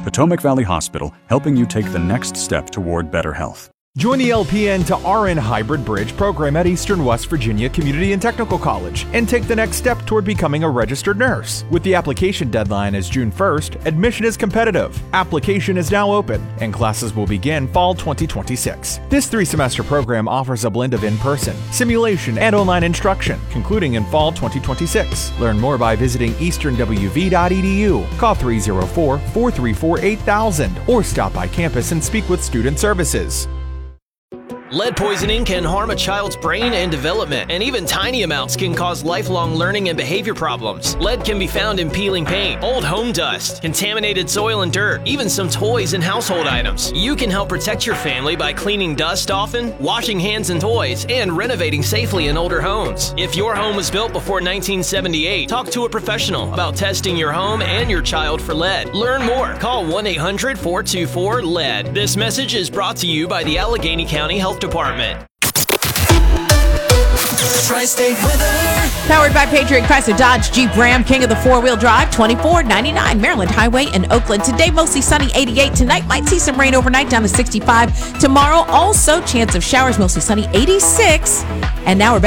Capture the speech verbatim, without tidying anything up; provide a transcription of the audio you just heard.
Potomac Valley Hospital, helping you take the next step toward better health. Join the L P N to R N Hybrid Bridge program at Eastern West Virginia Community and Technical College and take the next step toward becoming a registered nurse. With the application deadline as June first, admission is competitive. Application is now open and classes will begin fall twenty twenty-six. This three-semester program offers a blend of in-person, simulation, and online instruction, concluding in fall twenty twenty-six. Learn more by visiting eastern w v dot e d u. Call three oh four, four three four, eight thousand or stop by campus and speak with Student Services. Lead poisoning can harm a child's brain and development, and even tiny amounts can cause lifelong learning and behavior problems. Lead can be found in peeling paint, old home dust, contaminated soil and dirt, even some toys and household items. You can help protect your family by cleaning dust often, washing hands and toys, and renovating safely in older homes. If your home was built before nineteen seventy-eight, talk to a professional about testing your home and your child for lead. Learn more. Call one eight hundred, four two four, lead. This message is brought to you by the Allegheny County Health Department. Tri-State weather. Powered by Patriot Chrysler Dodge Jeep Ram, king of the four-wheel drive, twenty-four ninety-nine Maryland Highway in Oakland. Today, mostly sunny, eighty-eight. Tonight, might see some rain overnight, down to sixty-five. Tomorrow, also chance of showers, mostly sunny, eighty-six. And now we're back.